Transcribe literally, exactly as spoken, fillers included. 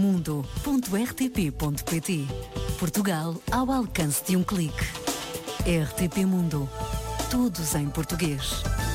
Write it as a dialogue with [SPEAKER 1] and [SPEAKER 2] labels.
[SPEAKER 1] mundo ponto r t p ponto p t. Portugal ao alcance de um clique. R T P Mundo. Todos em português.